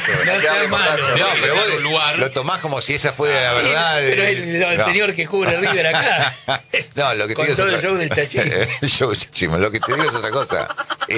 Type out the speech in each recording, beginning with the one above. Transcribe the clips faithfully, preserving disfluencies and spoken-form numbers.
No sea malo. No, pero vos un lugar. lo tomás como si esa fuera la verdad. Pero el, el No. señor que cubre River acá. No, lo que te Con digo es todo el otra- show del Chachín. El show del Chachín, lo que te digo es otra cosa.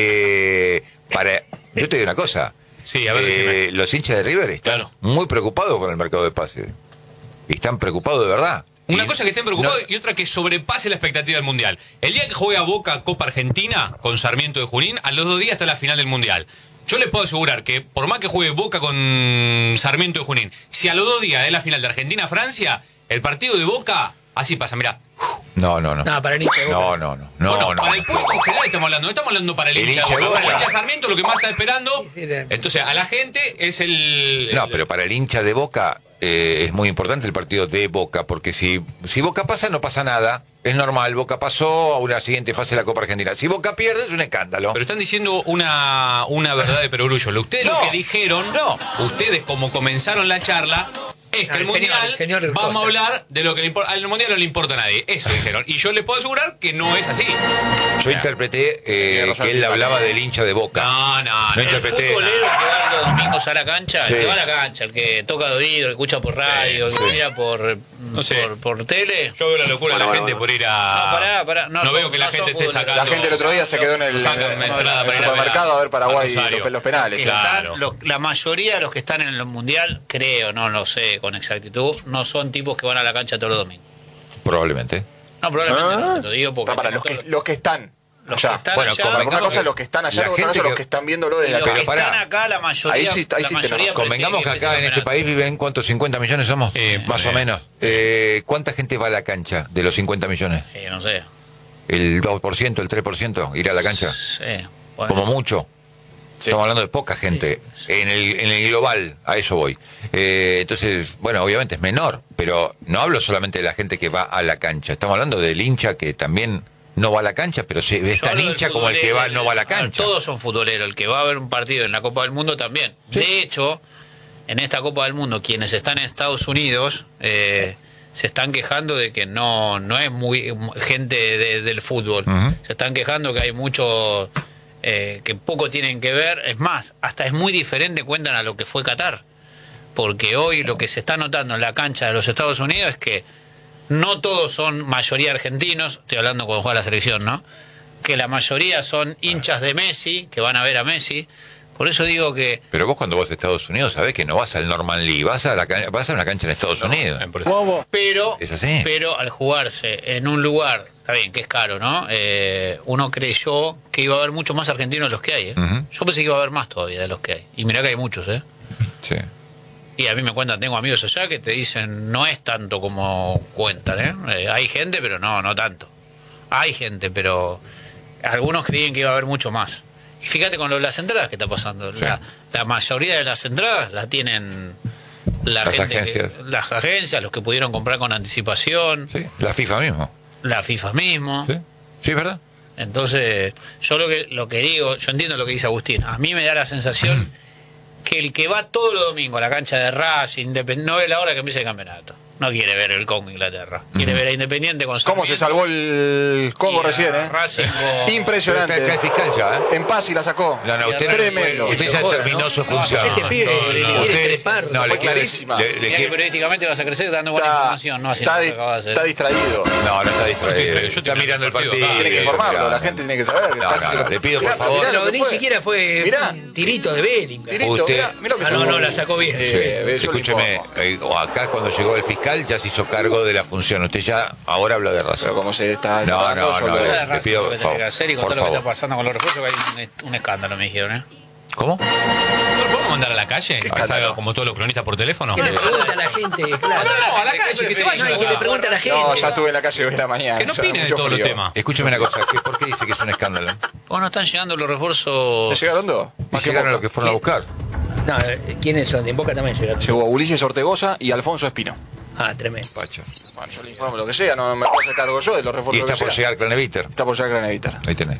Eh, para, yo te digo una cosa. Sí, a ver, Eh, decime. los hinchas de River están Claro. muy preocupados con el mercado de pases. Y están preocupados de verdad. Una Y cosa que estén preocupados no- y otra que sobrepase la expectativa del Mundial. El día que juega Boca Copa Argentina con Sarmiento de Junín, a los dos días está la final del Mundial. Yo les puedo asegurar que por más que juegue Boca con Sarmiento de Junín, si a los dos días es la final de Argentina-Francia, el partido de Boca, así pasa, mirá. No, no, no. No, para el hincha de Boca. No, no, no. No, bueno, no. para el público en general estamos hablando, no estamos hablando para el, El hincha de hincha de Boca. Para el Boca. hincha de Sarmiento lo que más está esperando. Sí, sí, de- Entonces, a la gente es el... No, el- pero para el hincha de Boca eh, es muy importante el partido de Boca, porque si, si Boca pasa, no pasa nada. Es normal, Boca pasó a una siguiente fase de la Copa Argentina. Si Boca pierde, es un escándalo. Pero están diciendo una, una verdad de perogrullo. Lo- Ustedes No, lo que dijeron, no. ustedes como comenzaron la charla, es que Ah, el el señor- Mundial, el señor vamos a Costa. hablar de lo que le importa. Al Mundial no le importa a nadie. Eso dijeron. Y yo les puedo asegurar que no es así. Yo interpreté eh, Tiene razón, que él sí, hablaba del hincha de Boca. No, no, No no. interpreté. El futbolero que va los domingos a la cancha, Sí. el que va a la cancha, el que toca de oído, el que escucha por radio, el que Sí. mira por, No sé. por, por tele. Yo veo la locura de la Bueno, gente bueno. por ir a... No, pará, pará, no No son- veo que la no son gente esté futboleros. sacando... La gente el otro día se quedó en el, Sacan en entrada el para ir a ver supermercado a ver Paraguay Rosario. los, los penales. Que ya. Claro. están- los- la mayoría de los que están en el mundial, creo, no lo sé con exactitud, no son tipos que van a la cancha todos los domingos. Probablemente. No, probablemente Ah. no, te lo digo porque. No, para los que, los que están los allá. que están Bueno, allá, como Para una cosa que los que están allá, la y otra gente cosa los que- que están viéndolo y desde los acá. pero que pará. están acá, la mayoría. Ahí sí- ahí la sí mayoría tenés razón. Convengamos que prefiere acá en ese este campeonato. país viven, ¿cuántos? ¿cincuenta millones somos? Eh, Más eh. o menos. Eh, ¿Cuánta gente va a la cancha de los cincuenta millones? Eh, no sé. ¿El dos por ciento, el tres por ciento ir a la cancha? Sí. Bueno. Como mucho. Sí. Estamos hablando de poca gente. En el, en el global, a eso voy. Eh, entonces, bueno, obviamente es menor, pero no hablo solamente de la gente que va a la cancha. Estamos hablando del hincha que también no va a la cancha, pero se ve Yo tan hablo del hincha como el que va futbolero, no va a la ver, cancha. Todos son futboleros. El que va a ver un partido en la Copa del Mundo también. Sí. De hecho, en esta Copa del Mundo, quienes están en Estados Unidos eh, se están quejando de que no, no es muy gente de- del fútbol. Ujú. Se están quejando que hay muchos eh, que poco tienen que ver. Es más, hasta es muy diferente, cuentan, a lo que fue Qatar. Porque hoy lo que se está notando en la cancha de los Estados Unidos es que no todos son mayoría argentinos, estoy hablando cuando juega la selección, ¿no? Que la mayoría son hinchas de Messi, que van a ver a Messi. Por eso digo que Pero vos cuando vas a Estados Unidos sabés que no vas al Norman Lee, vas a, la can- vas a una cancha en Estados Unidos. En por- pero Es así. pero al jugarse en un lugar, está bien que es caro, ¿no? Eh, uno creyó que iba a haber mucho más argentinos de los que hay, ¿eh? Ujú. Yo pensé que iba a haber más todavía de los que hay. Y mirá que hay muchos, ¿eh? Sí. Y a mí me cuentan, tengo amigos allá que te dicen, no es tanto como cuentan, ¿eh? Eh, hay gente, pero no, no tanto. Hay gente, pero algunos creían que iba a haber mucho más. Y fíjate con lo de las entradas que está pasando. Sí. La, la mayoría de las entradas las tienen la Las gente que- agencias. las agencias, los que pudieron comprar con anticipación, Sí. La FIFA mismo. la FIFA mismo. Sí. Sí, ¿verdad? Entonces, yo lo que lo que digo, yo entiendo lo que dice Agustín. A mí me da la sensación que el que va todos los domingos a la cancha de Racing, Independ- no ve la hora que empiece el campeonato. No quiere ver el Congo Inglaterra. Quiere ver a Independiente con ¿Cómo se Sarmiento salvó el Congo y a recién, eh? Racing con- Impresionante. Pero está- está el fiscal ya, ¿eh? En paz y la sacó. No, no, usted, Tremendo. usted ya Joda, terminó ¿no? su No, función. Este pibe no, quiere no. Usted- trepar. no, le Fue quiero- clarísima. le- le Mirá que quiero- periodísticamente vas a crecer dando buena Está, información, no haciendo está, lo di- que acabas de está hacer. distraído. No, no está distraído. Yo estoy Está mirando el partido. acá. Tiene que informarlo, la gente tiene que saber. que No, casi no, se no, lo- le pido, por Mirá, favor. mirá lo Pero que ni fue. siquiera fue Mirá. un tirito de Bellingham. Tirito, Usted- mirá, mirá lo que Ah, sacó. no, no, la sacó bien. Eh, ve, yo le Escúcheme, informo. eh, acá cuando llegó el fiscal ya se hizo cargo de la función. Usted ya ahora habla de razón. Pero como se está... No, está- no, yo no, lo- le- Nada de le Racing, pido, lo por que tenés que favor, hacer y con por todo lo que está favor. pasando con los refuerzos, que hay un, un escándalo, me dijeron, ¿eh? ¿Cómo? ¿No lo podemos mandar a la calle? Que escándalo. salga como todos los cronistas por teléfono. Que le pregunta a la gente, claro. No, no, a la calle, que se vaya. No, y que le pregunta a la gente. No, ya estuve en la calle hoy de la mañana. Que no ya, opine de mucho todos los frío. temas. Escúcheme una cosa, ¿qué- ¿por qué dice que es un escándalo? ¿O no están llegando los refuerzos? ¿Le llegaron dos? ¿Y Más que llegaron Boca. lo que fueron a buscar? No, eh, ¿quiénes son? En Boca también llegaron. Llegó Ulises Ortegoza y Alfonso Espino. Ah, tremendo. Pacho. Bueno, yo le informo lo que sea, no me puedo hacer cargo yo de los Y refuerzos está que por sea. llegar Craneviter. Está por llegar Graneviter. Ahí tenés.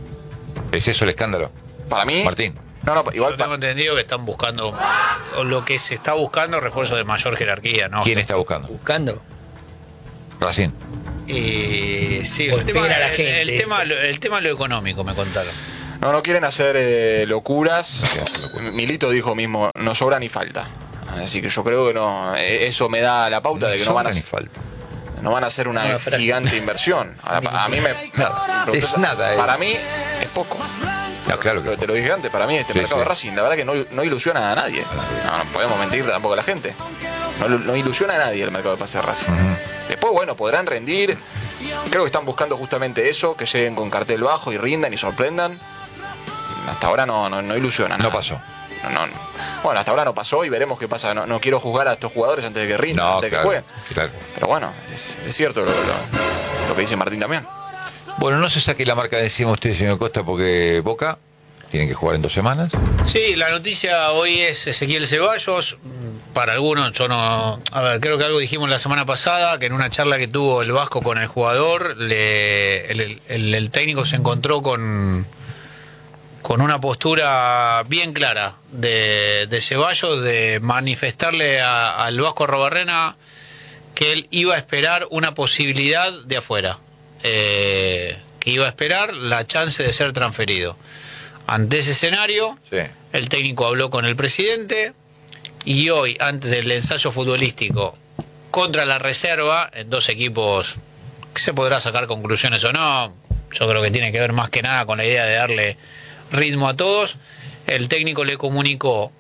¿Es eso el escándalo? Para mí... Martín. No, no, igual... Yo tengo pa- entendido que están buscando, o lo que se está buscando, refuerzos de mayor jerarquía, ¿no? ¿Quién está buscando? Buscando. Racing. Y sí, O el tema, espera la el- gente. el tema, lo- el tema lo económico, me contaron. No, no quieren hacer eh, locuras. Milito dijo mismo, no sobra ni falta. Así que yo creo que no, eh, eso me da la pauta de que no van a ni falta. no van a hacer una Una frase. gigante inversión. Ahora, a mí me Nada, es nada, para es- mí es poco. No, claro Pero que te lo dije antes, para mí este Sí, mercado sí. de Racing, la verdad que no, no ilusiona a nadie. No, no podemos mentir tampoco a la gente. No, no ilusiona a nadie el mercado de pase de Racing. Después, bueno, podrán rendir. Creo que están buscando justamente eso, que lleguen con cartel bajo y rindan y sorprendan. Hasta ahora no, no, no ilusiona no nada. pasó. No, no, no. Bueno, hasta ahora no pasó y veremos qué pasa. No, no quiero juzgar a estos jugadores antes de que rindan, No, antes de que claro, jueguen. claro. Pero bueno, es, es cierto lo, lo- lo que dice Martín también. Bueno, no se saque la marca de encima usted, señor Costa, porque Boca tienen que jugar en dos semanas. Sí, la noticia hoy es Ezequiel Ceballos. Para algunos, yo no. A ver, creo que algo dijimos la semana pasada, que en una charla que tuvo el Vasco con el jugador, le- el, el- el técnico se encontró con, con una postura bien clara de, de Ceballos, de manifestarle a- al Vasco Arrobarrena que él iba a esperar una posibilidad de afuera. Eh, que iba a esperar la chance de ser transferido. Ante ese escenario, Sí. el técnico habló con el presidente y hoy, antes del ensayo futbolístico contra la reserva, en dos equipos que se podrá sacar conclusiones o no, yo creo que tiene que ver más que nada con la idea de darle ritmo a todos, el técnico le comunicó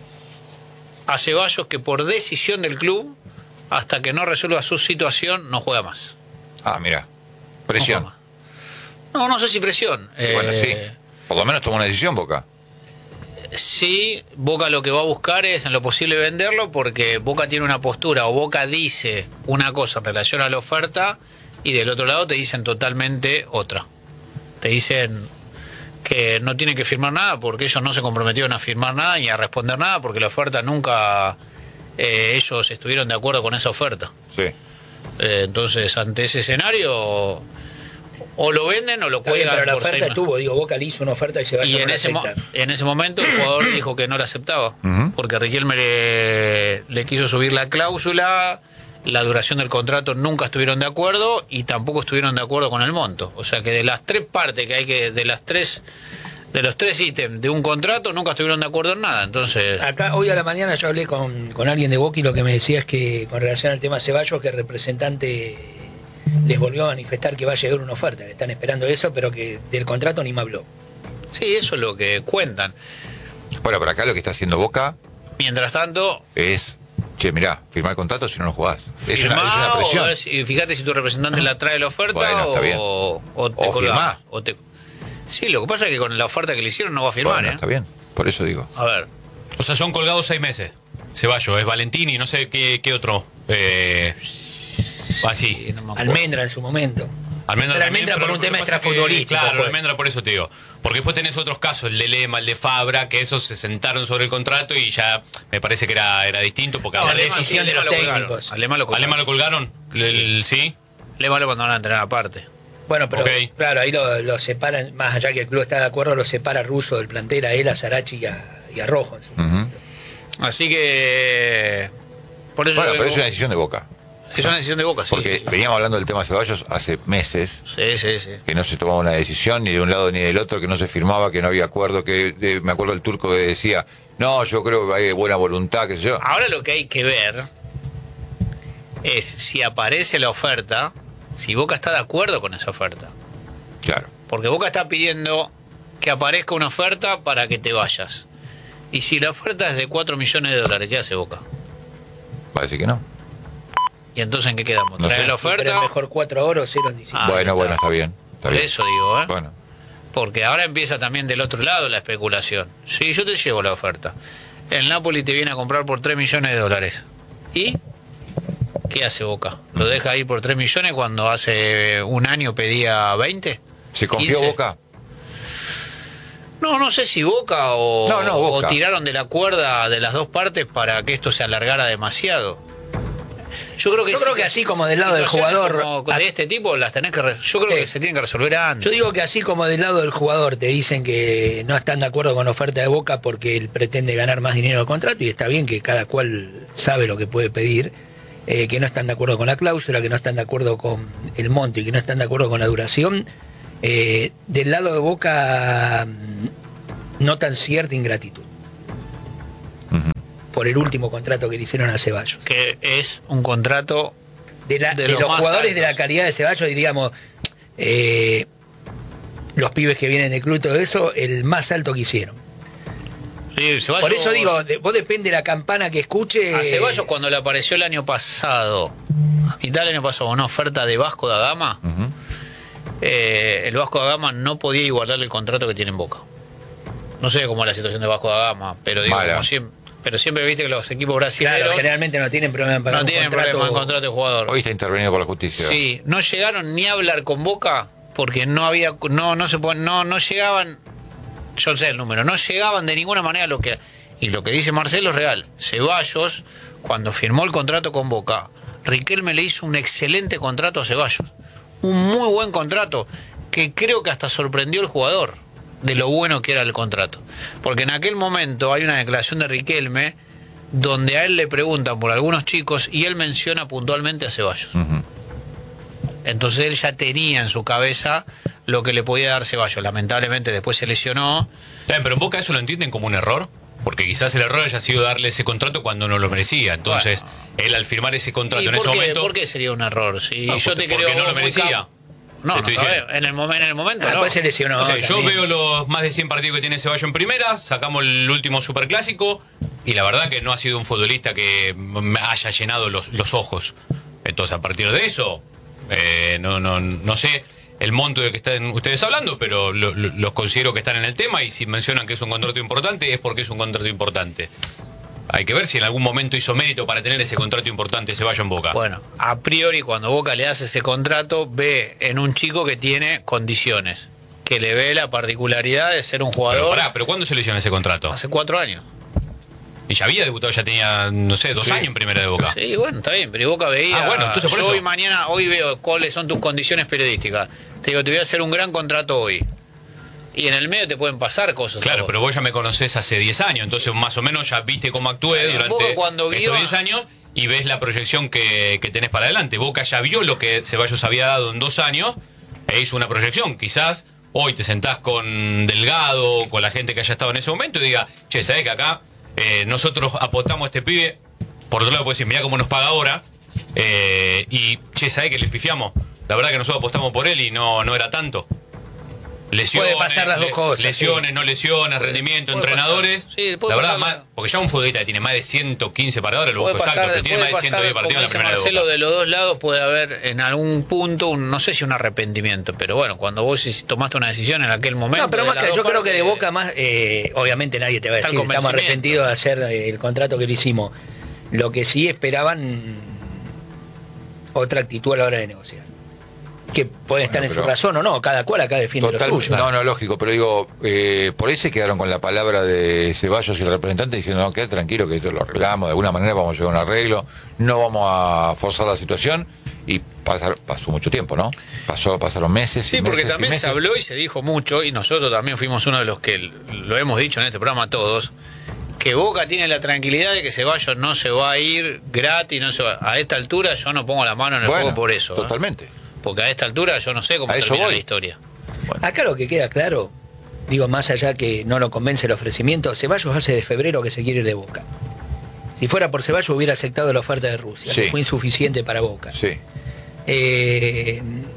a Ceballos que por decisión del club, hasta que no resuelva su situación, no juega más. Ah, mira. No Presión. juega más. No, no sé si presión. Bueno, Eh, sí. Por lo menos tomó una decisión Boca. Sí, Boca lo que va a buscar es en lo posible venderlo porque Boca tiene una postura o Boca dice una cosa en relación a la oferta y del otro lado te dicen totalmente otra. Te dicen que no tienen que firmar nada porque ellos no se comprometieron a firmar nada ni a responder nada porque la oferta nunca eh, ellos estuvieron de acuerdo con esa oferta. Sí. Eh, entonces, ante ese escenario, o lo venden o lo Está bien, cuelgan pero la por seis oferta meses. estuvo, digo, Boca le hizo una oferta y se va a Y en ese, mo- en ese momento el jugador dijo que no la aceptaba, Ujú. porque Riquelme le, le quiso subir la cláusula, la duración del contrato nunca estuvieron de acuerdo y tampoco estuvieron de acuerdo con el monto. O sea que de las tres partes que hay que, de las tres, de los tres ítems de un contrato, nunca estuvieron de acuerdo en nada. Entonces, Acá, hoy a la mañana yo hablé con, con alguien de Boca y lo que me decía es que con relación al tema Ceballos, que el representante les volvió a manifestar que va a llegar una oferta, que están esperando eso, pero que del contrato ni me habló. sí, eso es lo que cuentan. Bueno, pero acá lo que está haciendo Boca Mientras tanto, es, che, mirá, firmar el contrato si no lo jugás. Es firmá una, es una o presión. ver si- fíjate si tu representante la trae la oferta Bueno, está bien. o, o te O colgás, firmá. o te- Sí, lo que pasa es que con la oferta que le hicieron no va a firmar, Bueno, ¿eh? está bien, por eso digo. A ver, O sea, son colgados seis meses. Ceballos, es Valentini, no sé qué, qué otro. Eh, así. no me acuerdo. Almendra en su momento. Almendra, Pero también, Almendra por pero un lo que tema pasa es que, extrafutbolístico Claro, fue. Almendra por eso te digo. Porque después tenés otros casos, el de Lema, el de Fabra, que esos se sentaron sobre el contrato y ya me parece que era, era distinto. Porque No, a la Lema, decisión de los lo colgaron. técnicos. A Lema lo ¿a Lema colgaron. lo colgaron? El- ¿Sí? Lema lo mandaron a entrenar aparte. Bueno, pero Ok. claro, ahí lo, lo separan, más allá que el club está de acuerdo, lo separa a Russo del plantel, a él, a Sarachi y a, y a Rojo. En su- Ujú. Así que... Por eso Bueno, yo pero es digo- una decisión de Boca. es una decisión de Boca, sí. Porque sí, veníamos hablando del tema Ceballos hace meses, sí, sí, sí. que no se tomaba una decisión ni de un lado ni del otro, que no se firmaba, que no había acuerdo, que eh, me acuerdo el turco que decía, no, yo creo que hay buena voluntad, qué sé yo. Ahora lo que hay que ver es si aparece la oferta, si Boca está de acuerdo con esa oferta. Claro. Porque Boca está pidiendo que aparezca una oferta para que te vayas. Y si la oferta es de cuatro millones de dólares, ¿qué hace Boca? Va a decir que no. ¿Y entonces en qué quedamos? No ¿Trae sé. la Pero oferta? es mejor cuatro oro, cero en diciembre. Ah, bueno, está. bueno, está bien. Está Por bien. eso digo, ¿eh? Bueno, Porque ahora empieza también del otro lado la especulación. Sí, yo te llevo la oferta. El Napoli te viene a comprar por tres millones de dólares. ¿Y qué hace Boca? ¿Lo deja ahí por tres millones cuando hace un año pedía veinte? ¿se confió quince? Boca? No, no sé si Boca o, No, no, Boca. o tiraron de la cuerda de las dos partes para que esto se alargara demasiado. Yo creo que, Yo sí creo que así como del lado del situaciones jugador- como de este tipo las tenés que re- yo creo Sí. que se tienen que resolver antes. Yo digo que así como del lado del jugador te dicen que no están de acuerdo con la oferta de Boca porque él pretende ganar más dinero del contrato, y está bien que cada cual sabe lo que puede pedir, eh, que no están de acuerdo con la cláusula, que no están de acuerdo con el monto y que no están de acuerdo con la duración, Eh, del lado de Boca notan cierta ingratitud Ujú. por el último contrato que le hicieron a Ceballos. Que es un contrato De, la- de de los los más jugadores de la altos. calidad de Ceballos, diríamos, eh, los pibes que vienen del club y todo eso, el más alto que hicieron. Sí, Ceballos- Por eso digo, de- vos depende de la campana que escuche. A Ceballos cuando le apareció el año pasado, a mitad del año pasado, una oferta de Vasco da Gama, Ujú. eh, el Vasco da Gama no podía igualarle el contrato que tiene en Boca. No sé cómo es la situación de Vasco da Gama, pero digo, Mala. como siempre, pero siempre viste que los equipos Claro, brasileños generalmente no tienen problema para no un tienen contrato. problema en contrato de jugador. Hoy está intervenido por la justicia. Sí, no llegaron ni a hablar con Boca porque no había, no, no se puede- no, no llegaban, yo sé el número, no llegaban de ninguna manera a lo que, y lo que dice Marcelo es real. Ceballos, cuando firmó el contrato con Boca, Riquelme le hizo un excelente contrato a Ceballos, un muy buen contrato que creo que hasta sorprendió al jugador de lo bueno que era el contrato, porque en aquel momento hay una declaración de Riquelme donde a él le preguntan por algunos chicos y él menciona puntualmente a Ceballos. Ujú. Entonces él ya tenía en su cabeza lo que le podía dar Ceballos. Lamentablemente después se lesionó. Está bien, pero en Boca eso lo entienden como un error, porque quizás el error haya sido darle ese contrato cuando no lo merecía. Entonces, él al firmar ese contrato ¿Y en por, ese qué, momento... por qué sería un error? Si No, yo porque- te creo porque no vos lo muy merecía. cap- No, Te no estoy sabés. diciendo. En el, momen- en el momento Ah, no. después se lesionó. No sé, yo también. veo los más de cien partidos que tiene Ceballos en primera, sacamos el último superclásico y la verdad que no ha sido un futbolista que me haya llenado los, los ojos. Entonces, a partir de eso, eh, no, no, no sé el monto de que están ustedes hablando, pero lo- lo- los considero que están en el tema y si mencionan que es un contrato importante es porque es un contrato importante. Hay que ver si en algún momento hizo mérito para tener ese contrato importante Ceballos en Boca. Bueno, a priori cuando Boca le hace ese contrato, ve en un chico que tiene condiciones, que le ve la particularidad de ser un pero jugador pará, pero ¿cuándo se lesionó ese contrato? hace cuatro años. Y ya había debutado, ya tenía, no sé, dos Sí. años en primera de Boca. Sí, bueno, está bien, pero Boca veía. Ah, bueno, entonces por yo eso. hoy mañana, hoy veo cuáles son tus condiciones periodísticas. Te digo, te voy a hacer un gran contrato hoy. Y en el medio te pueden pasar cosas. a Claro, vos. pero vos ya me conocés hace diez años, entonces más o menos ya viste cómo actué Bien, durante Boca cuando vio estos a- diez años y ves la proyección que, que tenés para adelante. Boca ya vio lo que Ceballos había dado en dos años e hizo una proyección. Quizás hoy te sentás con Delgado, con la gente que haya estado en ese momento y diga, che, ¿sabés que acá eh, nosotros apostamos a este pibe? Por otro lado puedes decir, mirá cómo nos paga ahora. Eh, y, che, ¿sabés que le pifiamos? La verdad que nosotros apostamos por él y no, no era tanto. Lesiones, Puede pasar las dos le- cosas, lesiones, sí. no lesiones, rendimiento, puede entrenadores. pasar. Sí, puede la verdad, pasar. más, porque ya un futbolista que tiene más de ciento quince paradores, lo Puede busco pasar, exacto, pero tiene puede más de ciento diez pasar, partidos en como la dice primera de Marcelo, Boca. de los dos lados puede haber en algún punto, un, no sé si un arrepentimiento, pero bueno, cuando vos his- tomaste una decisión en aquel momento. No, pero de más las que dos yo creo que de partes, Boca más, eh, obviamente nadie te va a Está el decir, estamos convencimiento. arrepentidos de hacer eh, el contrato que le hicimos. Lo que sí esperaban otra actitud a la hora de negociar. Que pueden estar Bueno, en su pero- razón o no, cada cual acá defiende Total, lo suyo. no, no, lógico, pero digo, eh, por ahí se quedaron con la palabra de Ceballos y el representante diciendo, no, queda tranquilo que esto lo arreglamos, de alguna manera vamos a llegar a un arreglo, no vamos a forzar la situación y pasar, pasó mucho tiempo, ¿no? Pasó, pasaron meses. y Sí, porque meses y también meses. se habló y se dijo mucho, y nosotros también fuimos uno de los que lo hemos dicho en este programa todos, que Boca tiene la tranquilidad de que Ceballos no se va a ir gratis, no se va. A esta altura yo no pongo la mano en el Bueno, fuego por eso. ¿eh? Totalmente. Porque a esta altura yo no sé cómo A eso termina voy. la historia. Acá lo que queda claro, digo, más allá que no lo convence el ofrecimiento, Ceballos hace de febrero que se quiere ir de Boca. Si fuera por Ceballos hubiera aceptado la oferta de Rusia, Sí. que fue insuficiente para Boca. Sí. Eh,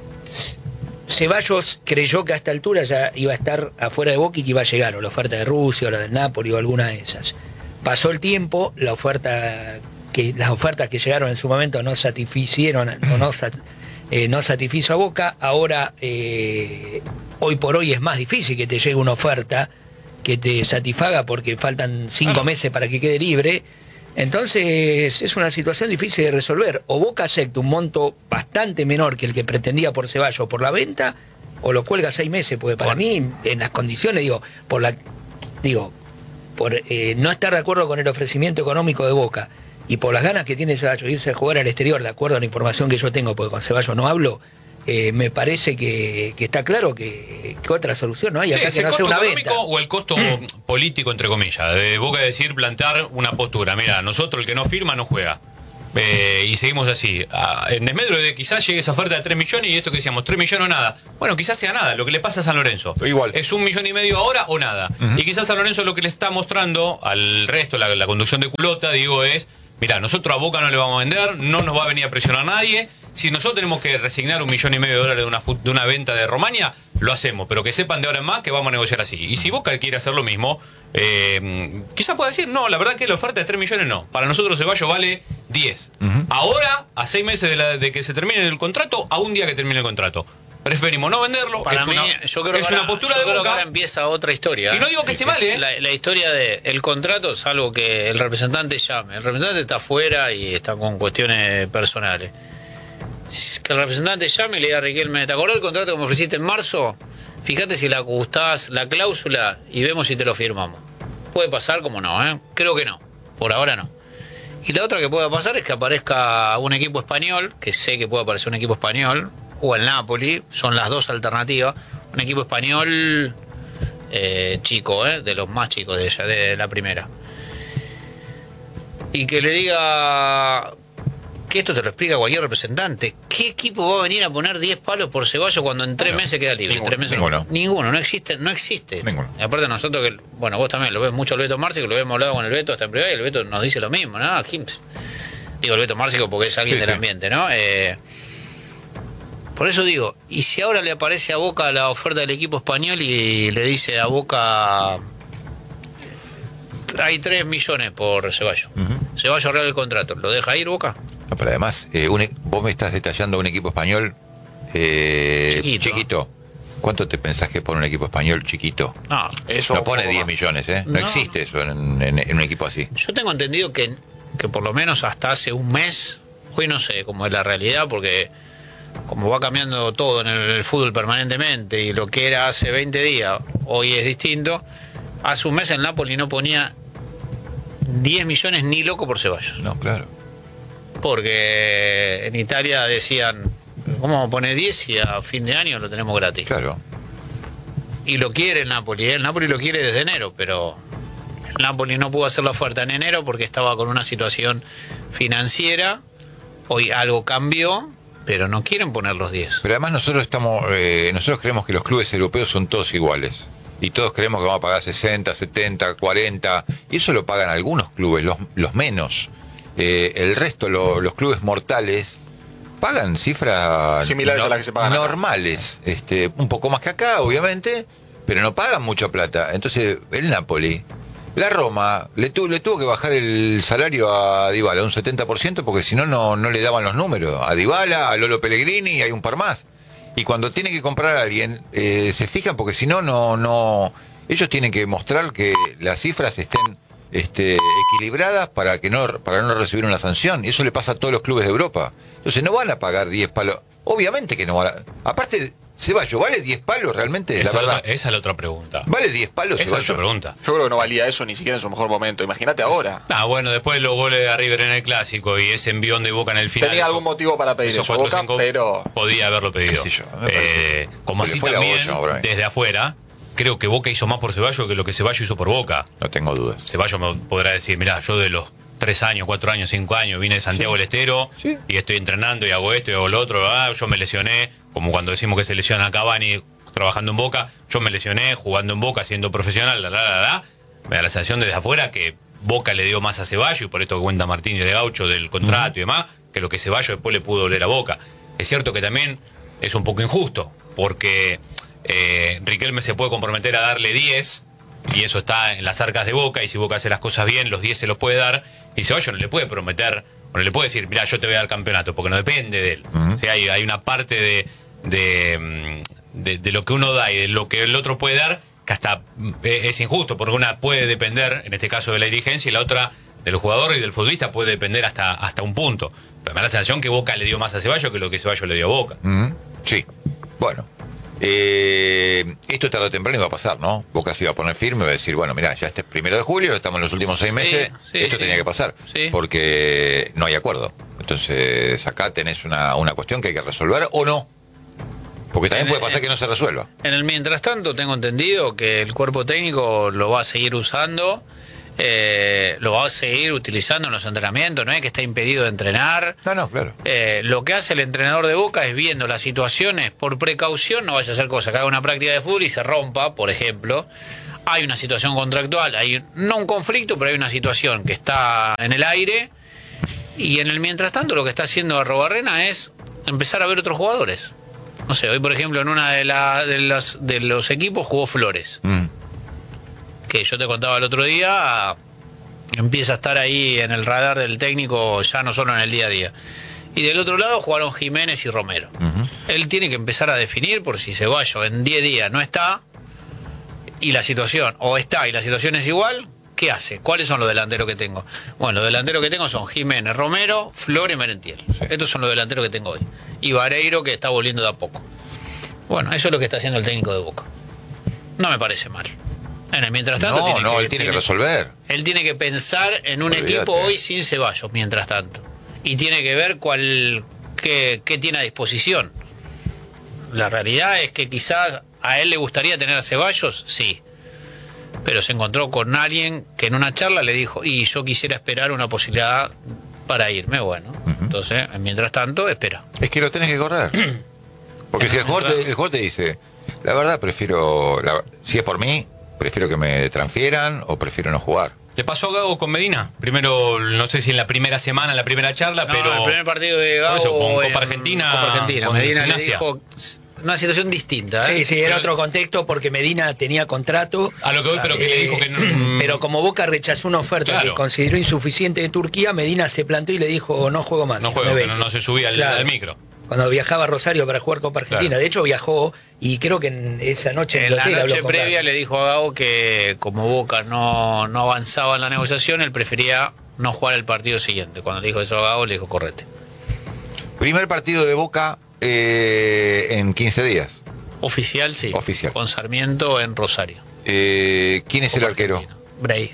Ceballos creyó que a esta altura ya iba a estar afuera de Boca y que iba a llegar o la oferta de Rusia o la del Napoli o alguna de esas. Pasó el tiempo, la oferta que las ofertas que llegaron en su momento no satisficieron o no, sat- eh, no satisfizo a Boca. Ahora eh, hoy por hoy es más difícil que te llegue una oferta que te satisfaga porque faltan cinco Claro. meses para que quede libre. Entonces es una situación difícil de resolver. O Boca acepta un monto bastante menor que el que pretendía por Ceballos por la venta, o lo cuelga seis meses, porque para mí, en las condiciones, digo, por la digo, por eh, no estar de acuerdo con el ofrecimiento económico de Boca y por las ganas que tiene Ceballos de irse a jugar al exterior, de acuerdo a la información que yo tengo, porque con Ceballos no hablo, eh, me parece que, que está claro que, que otra solución no hay Sí, acá ese que no sea costo una económico venta. o el costo político, entre comillas, de Boca decir, plantar una postura. Mira, nosotros el que no firma no juega. Eh, y seguimos así. Ah, en desmedro de quizás llegue esa oferta de tres millones y esto que decíamos, tres millones o nada. Bueno, quizás sea nada, lo que le pasa a San Lorenzo. Igual. Es un millón y medio ahora o nada. Uh-huh. Y quizás San Lorenzo lo que le está mostrando al resto, la, la conducción de Culota, digo, es, mira, nosotros a Boca no le vamos a vender, no nos va a venir a presionar nadie. Si nosotros tenemos que resignar un millón y medio de dólares de una, de una venta de Romania, lo hacemos, pero que sepan de ahora en más que vamos a negociar así. Y si Boca quiere hacer lo mismo, eh, quizás pueda decir, no, la verdad que la oferta de tres millones no. Para nosotros Ceballos vale diez. Uh-huh. Ahora, a seis meses de, la, de que se termine el contrato, a un día que termine el contrato. Preferimos no venderlo. Para es mí, una, yo creo es que una ahora, postura yo de creo Boca. que ahora empieza otra historia. Y no digo que sí, esté mal, ¿eh? La, la historia del contrato, salvo que el representante llame. El representante está afuera y está con cuestiones personales. Que el representante llame y le diga a Riquelme, ¿te acordás del contrato que me ofreciste en marzo? Fíjate si le ajustás la cláusula y vemos si te lo firmamos. Puede pasar, como no, ¿eh? Creo que no. Por ahora no. Y la otra que pueda pasar es que aparezca un equipo español, que sé que puede aparecer un equipo español, o el Napoli, son las dos alternativas. Un equipo español eh, chico, ¿eh? De los más chicos de ella, de la primera. Y que le diga... que esto te lo explica cualquier representante. ¿Qué equipo va a venir a poner diez palos por Ceballos cuando en tres no, meses queda libre? Ninguno, tres meses ninguno. No, ninguno, no existe, no existe. Ninguno. Y aparte nosotros que, bueno, vos también lo ves mucho al Beto Márcico, lo hemos hablado con el Beto hasta en privado y el Beto nos dice lo mismo, ¿no? Aquí, digo el Beto Márcico porque es alguien sí, del sí. ambiente, ¿no? Eh, por eso digo, y si ahora le aparece a Boca la oferta del equipo español y le dice a Boca hay tres millones por Ceballos. Uh-huh. Ceballos arregla el contrato, ¿lo deja ir Boca? No, pero además, eh, un, vos me estás detallando un equipo español eh, chiquito. chiquito. ¿Cuánto te pensás que pone un equipo español chiquito? No, eso no pone diez millones, ¿eh? No, no existe eso en, en, en un equipo así. Yo tengo entendido que, que por lo menos hasta hace un mes, hoy no sé cómo es la realidad, porque como va cambiando todo en el, el fútbol permanentemente y lo que era hace veinte días, hoy es distinto. Hace un mes el Napoli no ponía diez millones ni loco por Ceballos. No, claro. Porque en Italia decían, ¿cómo pone diez y a fin de año lo tenemos gratis? Claro. Y lo quiere el Napoli, ¿eh? El Napoli lo quiere desde enero, pero el Napoli no pudo hacer la oferta en enero porque estaba con una situación financiera. Hoy algo cambió, pero no quieren poner los diez. Pero además nosotros estamos, eh, nosotros creemos que los clubes europeos son todos iguales. Y todos creemos que vamos a pagar sesenta, setenta, cuarenta. Y eso lo pagan algunos clubes, los, los menos. Eh, el resto, lo, los clubes mortales, pagan cifras similares no, a las que se pagan normales. Este, un poco más que acá, obviamente, pero no pagan mucha plata. Entonces, el Napoli, la Roma, le, tu, le tuvo que bajar el salario a Dybala un setenta por ciento porque si no, no le daban los números. A Dybala, a Lolo Pellegrini y hay un par más. Y cuando tiene que comprar a alguien, eh, se fijan porque si no, no, no, ellos tienen que mostrar que las cifras estén este, equilibradas para que no, para no recibir una sanción. Y eso le pasa a todos los clubes de Europa. Entonces no van a pagar diez palos. Obviamente que no van a. Aparte, Ceballos, ¿vale diez palos realmente? Esa, la verdad. Otra, esa es la otra pregunta. ¿Vale diez palos, Esa Ceballos? es la otra pregunta. Yo creo que no valía eso ni siquiera en su mejor momento. Imagínate ahora. Ah, bueno, después de los goles de River en el Clásico y ese envión de Boca en el final. Tenía algún motivo para pedir eso, Boca, pero... Podía haberlo pedido. Yo, eh, como así también, olla, desde afuera, creo que Boca hizo más por Ceballos que lo que Ceballos hizo por Boca. No tengo dudas. Ceballos me podrá decir, mirá, yo de los tres años, cuatro años, cinco años, vine de Santiago del sí. Estero sí. y estoy entrenando y hago esto y hago lo otro. Ah, yo me lesioné, como cuando decimos que se lesiona a Cavani trabajando en Boca, yo me lesioné jugando en Boca, siendo profesional, la, la, la, la. Me da la sensación desde afuera que Boca le dio más a Ceballos, y por esto cuenta Martín de Gaucho del contrato uh-huh. y demás, que lo que Ceballos después le pudo doler a Boca. Es cierto que también es un poco injusto, porque eh, Riquelme se puede comprometer a darle diez, y eso está en las arcas de Boca, y si Boca hace las cosas bien, los diez se los puede dar, y Ceballos no le puede prometer, o no le puede decir, mirá, yo te voy a dar campeonato, porque no depende de él. Uh-huh. O sea, hay, hay una parte de, de, de, de lo que uno da y de lo que el otro puede dar, que hasta es injusto, porque una puede depender, en este caso de la dirigencia, y la otra del jugador y del futbolista puede depender hasta, hasta un punto. Pero me da la sensación que Boca le dio más a Ceballos que lo que Ceballos le dio a Boca. Uh-huh. Sí, bueno. Eh, esto tarde o temprano iba a pasar, ¿no? Boca se iba a poner firme y iba a decir, bueno, mirá, ya este es primero de julio, estamos en los últimos seis meses, sí, sí, esto sí. tenía que pasar, sí. porque no hay acuerdo. Entonces acá tenés una, una cuestión que hay que resolver o no. Porque también en, puede pasar en, que no se resuelva. En el mientras tanto tengo entendido que el cuerpo técnico lo va a seguir usando Eh, lo va a seguir utilizando en los entrenamientos, no es que está impedido de entrenar. No, no, claro. Eh, lo que hace el entrenador de Boca es viendo las situaciones, por precaución, no vaya a hacer cosa, que haga una práctica de fútbol y se rompa, por ejemplo. Hay una situación contractual, hay no un conflicto, pero hay una situación que está en el aire. Y en el mientras tanto, lo que está haciendo Arrobarrena es empezar a ver otros jugadores. No sé, hoy por ejemplo en una de, la, de, las, de los equipos jugó Flores. Mm. Que yo te contaba el otro día, empieza a estar ahí en el radar del técnico ya no solo en el día a día. Y del otro lado jugaron Jiménez y Romero. Uh-huh. Él tiene que empezar a definir por si Ceballos en diez días no está y la situación, o está y la situación es igual, ¿qué hace? ¿Cuáles son los delanteros que tengo? Bueno, los delanteros que tengo son Jiménez, Romero, Flores y Merentiel. Sí. Estos son los delanteros que tengo hoy. Y Vareiro, que está volviendo de a poco. Bueno, eso es lo que está haciendo el técnico de Boca. No me parece mal. En el mientras tanto, no, tiene no, que, él tiene, tiene que resolver. Él tiene que pensar en un Olvídate. equipo hoy sin Ceballos, mientras tanto. Y tiene que ver cuál qué, qué tiene a disposición. La realidad es que quizás a él le gustaría tener a Ceballos, sí. Pero se encontró con alguien que en una charla le dijo, y yo quisiera esperar una posibilidad para irme. Bueno, uh-huh. Entonces, mientras tanto, espera. Es que lo tenés que correr. Porque si el jugador, te, el jugador te dice, la verdad prefiero, la, si es por mí, prefiero que me transfieran o prefiero no jugar. Le pasó a Gago con Medina. Primero, no sé si en la primera semana, en la primera charla, no, pero... el primer partido de Gago eso, con Copa en Argentina. Copa Argentina. Con Medina le Gimnasia. dijo una situación distinta. ¿eh? Sí, sí, era otro contexto porque Medina tenía contrato. A lo que voy, pero que le dijo que no... Pero como Boca rechazó una oferta Claro. que consideró insuficiente de Turquía, Medina se plantó y le dijo, no juego más. No juego, me pero vengo". no se subía al, Claro. al micro. Cuando viajaba a Rosario para jugar Copa Argentina. Claro. De hecho, viajó y creo que en esa noche en, En el la hotel habló noche con previa Gago. le dijo a Gago que como Boca no, no avanzaba en la negociación, él prefería no jugar el partido siguiente. Cuando le dijo eso a Gago, le dijo, correte. Primer partido de Boca eh, en quince días. Oficial, sí. Oficial. Con Sarmiento en Rosario. Eh, ¿Quién es el Copa arquero? Argentina. Bray.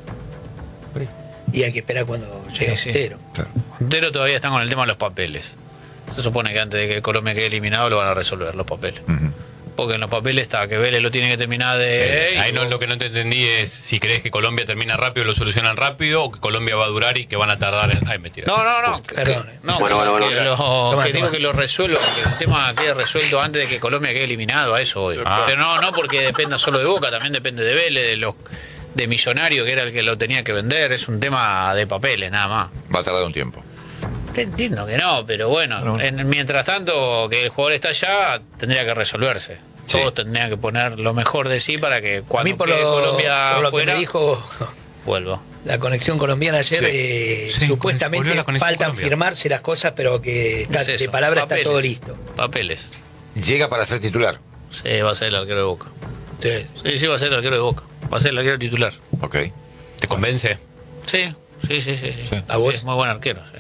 Y hay que esperar cuando llegue Sí, sí. Montero. Claro. Montero todavía están con el tema de los papeles. Se supone que antes de que Colombia quede eliminado lo van a resolver los papeles. Uh-huh. Porque en los papeles está que Vélez lo tiene que terminar de... Eh, ahí no, lo que no te entendí es si crees que Colombia termina rápido y lo solucionan rápido o que Colombia va a durar y que van a tardar en... Ay, mentira. No, no, no. que- Perdón. No, Bueno, bueno, que, bueno. lo, Toma, que toma. digo que lo resuelva, que el tema quede resuelto antes de que Colombia quede eliminado, a eso voy. Ah. Pero no, no porque dependa solo de Boca, también depende de Vélez, de los de Millonario, que era el que lo tenía que vender. Es un tema de papeles, nada más. Va a tardar un tiempo. Te entiendo que no, pero bueno, No. en, mientras tanto que el jugador está allá, tendría que resolverse. Sí. Todos tendrían que poner lo mejor de sí para que A cuando mí por quede lo, Colombia por lo que fuera, me dijo vuelva. la conexión colombiana ayer, Sí. eh, Sí, supuestamente volvió la conexión faltan Colombia. firmarse las cosas, pero que está, Es eso, de palabra papeles. está todo listo. Papeles. Llega para ser titular. Sí, va a ser el arquero de Boca. Sí. Sí, sí, va a ser el arquero de Boca. Va a ser el arquero titular. Ok. ¿Te convence? Sí, sí, sí, sí. sí. Sí. ¿A vos? Es muy buen arquero, sí.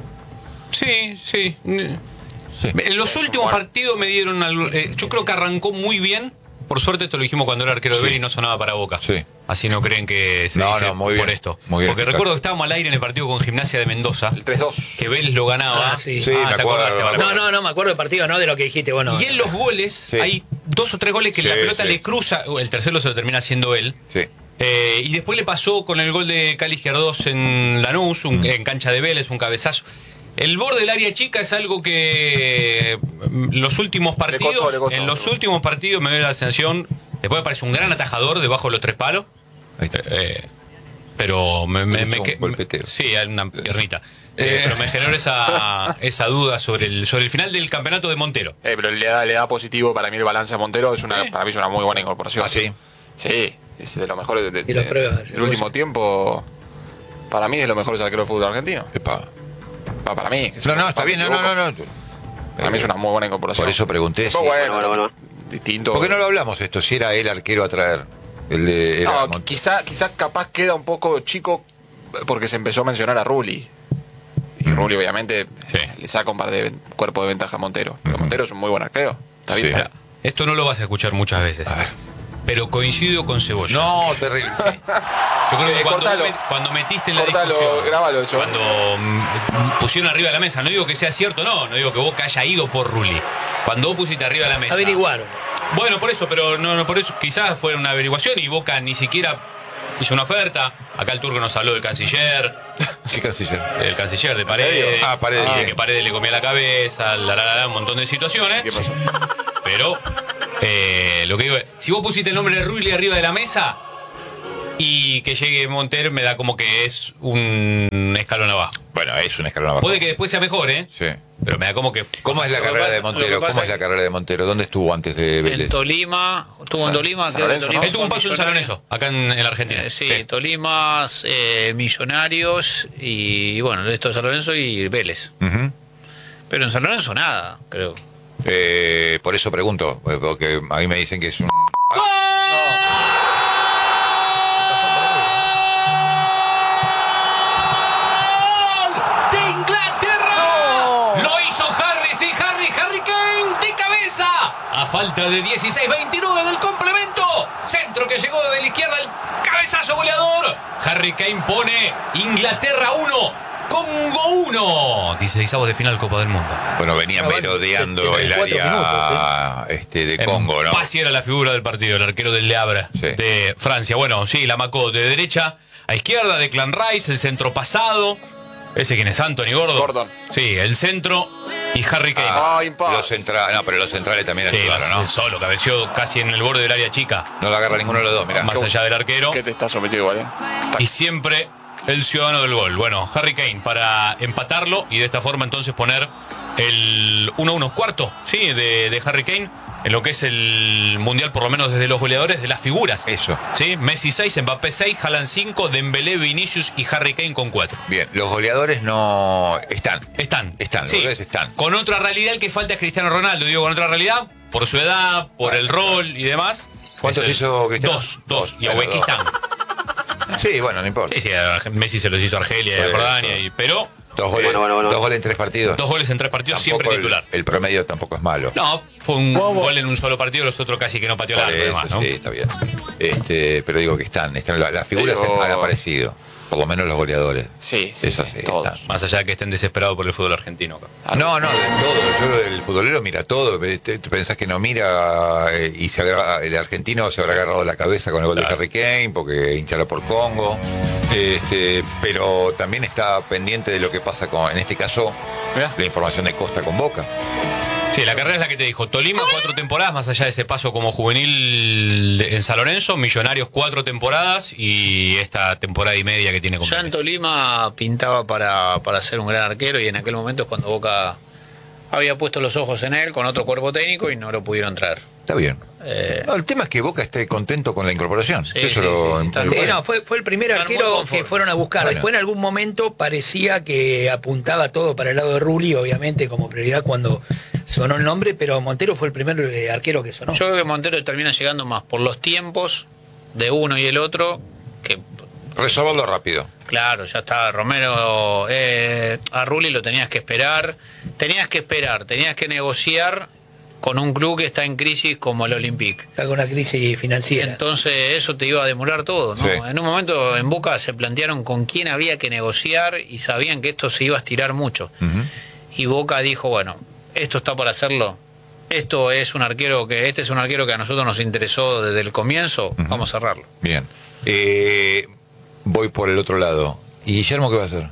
Sí, sí. Sí. En los últimos partidos me dieron algo, eh, yo creo que arrancó muy bien. Por suerte esto lo dijimos cuando era arquero de Sí. Vélez y no sonaba para Boca. Sí. Así no creen que se No, dice no, muy por bien. esto. Muy bien, Porque Ricardo. recuerdo que estábamos al aire en el partido con Gimnasia de Mendoza, El tres dos. que Vélez lo ganaba. Ah, sí. Sí, me ¿te acuerdo, acordaste me ahora? No, no, no me acuerdo del partido, no de lo que dijiste. Bueno, Y en los goles Sí. hay dos o tres goles que Sí, la pelota sí. le cruza, el tercero se lo termina haciendo él. Sí. Eh, y después le pasó con el gol de Cali Giardós en Lanús, un- Mm. en cancha de Vélez, un cabezazo. El borde del área chica es algo que mm, los últimos partidos, costó, le costó. en los últimos partidos me dio la sensación, después aparece un gran atajador debajo de los tres palos, Ahí está. eh, pero me, me, Hizo me un que- golpeteo. sí, hay una piernita. Eh. Eh, pero me generó esa, esa duda sobre el, sobre el final del campeonato de Montero. Eh, pero le da, le da positivo para mí el balance a Montero. Es una, Sí. para mí es una muy buena incorporación. ¿Ah, sí? Sí, es de lo mejor. De, de- Y lo prueba, el sí, último vos. tiempo, para mí es de los mejores arqueros del fútbol argentino. Epa. Pa- para mí. que No, si no, está me bien. No, no, equivoco. no, no. Para mí es una muy buena incorporación. Por eso pregunté si. Pero bueno, Bueno, bueno, bueno. distinto. ¿Por qué no lo hablamos esto? Si era el arquero a traer. El de. Era No, Montero. quizá, quizá capaz queda un poco chico porque se empezó a mencionar a Rulli. Y Rulli obviamente Sí. le saca un par de ven- cuerpo de ventaja a Montero. Pero Montero es un muy buen arquero. Está bien. Sí. Mira, esto no lo vas a escuchar muchas veces. A ver. Pero coincido con Cebolla. No, terrible. Yo creo que Eh, cuando, cortalo. vos me- cuando metiste en la Cortalo, discusión, grábalo eso. cuando mm, pusieron arriba de la mesa, no digo que sea cierto, no, no digo que Boca haya ido por Rulli. Cuando vos pusiste arriba de la mesa. averiguaron. Bueno, por eso, pero no, no por eso, quizás fue una averiguación y Boca ni siquiera hizo una oferta. Acá el turco nos habló del canciller. ¿Qué canciller? El canciller de Paredes. Ah, Paredes, Sí, sí. que Paredes le comía la cabeza, la, la, la, la, un montón de situaciones. ¿Qué pasó? Pero, eh, lo que digo es, si vos pusiste el nombre de Rulli arriba de la mesa y que llegue Montero, me da como que es un escalón abajo. Bueno, es un escalón abajo. Puede que después sea mejor, ¿eh? Sí. Pero me da como que... ¿Cómo es la Lo que carrera pasa- de lo que Montero? pasa ¿Cómo es es la que- carrera de Montero? ¿Dónde estuvo antes de En Vélez? Tolima, estuvo en San- Tolima, San creo que Lorenzo, Tolima ¿no? Él tuvo un fue paso en San Millonarios. Lorenzo, acá en, en la Argentina. Eh, sí, Tolima, eh, Millonarios y, y bueno, esto de San Lorenzo y Vélez. Ujú. Pero en San Lorenzo nada, creo. Eh, por eso pregunto, eh, porque a mí me dicen que es un... ¡De Inglaterra! Lo hizo Harry, sí, Harry, Harry Kane de cabeza. A falta de dieciséis veintinueve del complemento. Centro que llegó desde la izquierda, el cabezazo goleador. Harry Kane pone Inglaterra uno. Congo uno. dieciseisavos de final Copa del Mundo. Bueno, venían Ah, bueno, merodeando setenta y el cuatro área este, de Congo, ¿no? Pasi era la figura del partido, el arquero del Le Havre Sí. de Francia. Bueno, sí, la macó de derecha a izquierda, de Clan Rice, el centro pasado. ¿Ese quién es? Anthony Gordon. Gordon. Sí, el centro y Harry Kane. Ah, impas. Los centrales, no, pero los centrales también sí, ayudaron, ¿no? solo, cabeció casi en el borde del área chica, No lo agarra ninguno de los dos, mirá. más allá del arquero. ¿Qué te está sometido igual, eh? Y siempre el ciudadano del gol. Bueno, Harry Kane para empatarlo y de esta forma entonces poner el uno uno cuarto, sí, de, de Harry Kane en lo que es el mundial, por lo menos desde los goleadores de las figuras. Eso. Sí, Messi seis, Mbappé seis, Haaland cinco, Dembélé, Vinicius y Harry Kane con cuatro. Bien, los goleadores no... Están. Están. Están, los Sí. goleadores están. Con otra realidad, el que falta es Cristiano Ronaldo. Digo, con otra realidad, por su edad, por el rol y demás. ¿Cuántos Es el- hizo Cristiano? Dos, dos. Y a Bueno, Uzbekistán. Sí, bueno, no importa. Sí, sí, a Messi se los hizo a Argelia y a Por Jordania, eso. y, pero Dos goles, Bueno, bueno, bueno. dos goles en tres partidos. dos goles en tres partidos, Tampoco siempre el- titular. El, promedio tampoco es malo. No, fue un gol en un solo partido, los otros casi que no pateó Por largo, eso, además, ¿no? sí, está bien. Este, pero digo que están, están las figuras Digo- han aparecido. Por lo menos los goleadores. Sí, sí, Eso sí, sí, todos. están. Más allá de que estén desesperados por el fútbol argentino. acá. No, no, de todo. Yo, el futbolero mira todo. Te- te pensás que no mira eh, y se habrá- el argentino se habrá agarrado la cabeza con el gol Claro. de Harry Kane porque hinchará por Congo. Este, pero también está pendiente de lo que pasa con, en este caso, Mirá. la información de Costa con Boca. Sí, la carrera es la que te dijo. Tolima, cuatro temporadas, más allá de ese paso como juvenil en San Lorenzo. Millonarios, cuatro temporadas y esta temporada y media que tiene con Ya en Vélez. Tolima pintaba para, para ser un gran arquero y en aquel momento es cuando Boca había puesto los ojos en él con otro cuerpo técnico y no lo pudieron traer. Está bien. Eh, No, el tema es que Boca esté contento con la incorporación. Sí, Eso sí, lo- sí, está lo- Sí, bueno. no, fue, fue el primer Están muy arquero conformes. que fueron a buscar. Bueno. Después en algún momento parecía que apuntaba todo para el lado de Rulli, obviamente como prioridad cuando sonó el nombre, pero Montero fue el primer eh, arquero que sonó. Yo creo que Montero termina llegando más por los tiempos de uno y el otro que Resolverlo rápido. claro, ya está Romero, eh, a Rulli lo tenías que esperar, tenías que esperar, tenías que negociar con un club que está en crisis como el Olympique. Está con una crisis financiera. Entonces eso te iba a demorar todo, ¿no? Sí. En un momento en Boca se plantearon con quién había que negociar y sabían que esto se iba a estirar mucho. Ujú. Y Boca dijo, bueno, esto está para hacerlo. Esto es un arquero que este es un arquero que a nosotros nos interesó desde el comienzo, vamos a cerrarlo. Bien. Eh, voy por el otro lado. ¿Y Guillermo qué va a hacer?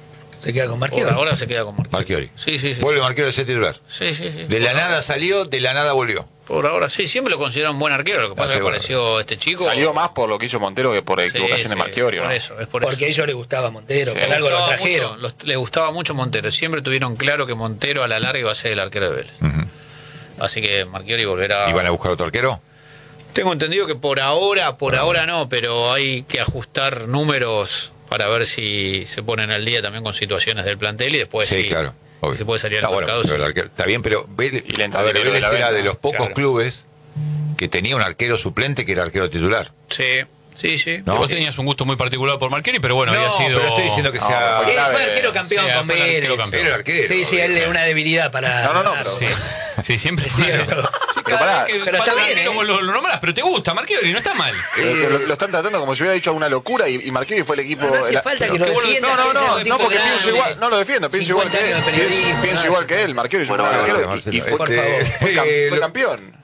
Se queda con Por Marquero. ahora se queda con Marchiori. Marchiori. Sí, sí, sí. Vuelve Marquero de ser titular. Sí, sí, sí. De la nada salió, de la nada volvió. Por ahora sí, siempre lo consideraron un buen arquero. Lo que pasa es que seguro. apareció este chico. Salió más por lo que hizo Montero que por Sí, equivocación de sí, Marchiori, por ¿no? eso, es por eso. Porque a ellos les gustaba Montero, Sí. por Le algo lo gustaba trajeron. mucho, los- le gustaba mucho Montero. Siempre tuvieron claro que Montero a la larga iba a ser el arquero de Vélez. Ujú. Así que Marchiori volverá. ¿Y van a buscar otro arquero? Tengo entendido que por ahora, por ahora no, pero hay que ajustar números para ver si se ponen al día también con situaciones del plantel y después sí, Pues sí, claro. obvio. se puede salir al Está bueno, mercado. pero sí. el arquero- está bien, pero Vélez, Y le entra a ver, dinero de Vélez la era venta. de los pocos Claro. clubes que tenía un arquero suplente que era arquero titular. Sí, sí, sí. No. Vos tenías un gusto muy particular por Marqueri, pero bueno, había no, sido... pero estoy diciendo que No, sea... fue Él clave. fue arquero campeón Sí, con fue el arquero Vélez. campeón. Era el arquero. Sí, sí, él obvio. es una debilidad para. No, no, no, ganar. pero- Sí, sí, siempre Sí, fue... pero- Sí, Pero cada pará, vez que pero falta está un bien, arquero ¿eh? lo, lo nombrás, pero te gusta Marchiori, no está mal. Eh, lo, lo están tratando como si hubiera dicho alguna locura y, y Marchiori fue el equipo. No, no hace el- falta pero- que lo qué bueno- defienda. No, no, que sea no, un no, tipo porque grande. pienso igual, no lo defiendo, pienso igual que cincuenta él. años de Pienso, periodismo, pienso nada. igual que él, Marchiori es un Bueno, buen bueno, arquero Marcelo, y, y fue, Por este, favor. fue cam- eh, fue lo- campeón.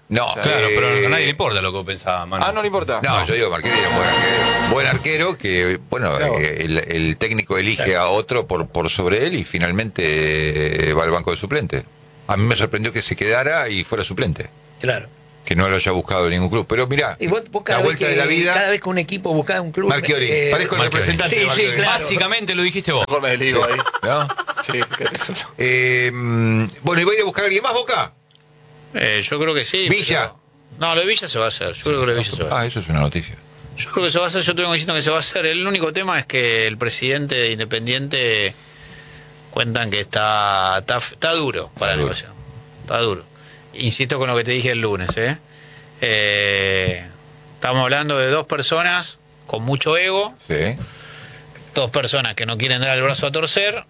No, Claro, eh, pero a nadie le importa lo que pensaba, Manu. Ah, no le importa. No, yo digo Marquetti era un buen arquero. Buen arquero que, bueno, Claro. eh, el, el técnico elige a otro por, por sobre él y finalmente eh, va al banco de suplente. A mí me sorprendió que se quedara y fuera suplente. Claro. Que no lo haya buscado en ningún club. Pero mirá, Y vos, vos cada, la vez vuelta que, de la vida. cada vez que un equipo busca un club. Marchiori, parezco el Marchiori. representante Sí, de sí, Marchiori, claro. Básicamente lo dijiste vos. Mejor me desligo ahí. ¿no? Sí, quédate solo. Eh, mm, bueno, ¿y va a ir a buscar a alguien más, Boca? Eh, yo creo que sí. Villa. pero- No, lo de Villa se va a hacer. Yo creo que lo de Villa se va a hacer. Ah, eso es una noticia. Yo creo que se va a hacer. Yo tengo diciendo que se va a hacer. El único tema es que el presidente de Independiente cuentan que está, está, está duro para Está la duro. negociación. Está duro. Insisto con lo que te dije el lunes. ¿eh? Eh, estamos hablando de dos personas con mucho ego, Sí. dos personas que no quieren dar el brazo a torcer,